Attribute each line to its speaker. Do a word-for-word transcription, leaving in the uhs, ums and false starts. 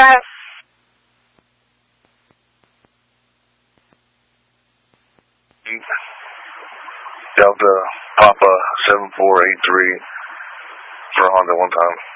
Speaker 1: that.
Speaker 2: Delta Papa seven four eight three for Honda one time.